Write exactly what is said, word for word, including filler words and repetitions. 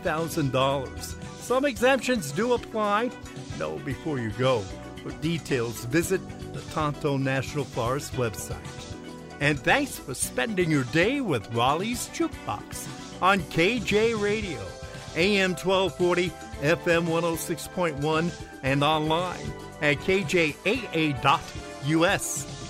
thousand dollars. Some exemptions do apply. Know before you go. For details, visit the Tonto National Forest website. And thanks for spending your day with Raleigh's Jukebox on K J Radio, A M twelve forty, F M one oh six point one, and online at K J A A dot U S.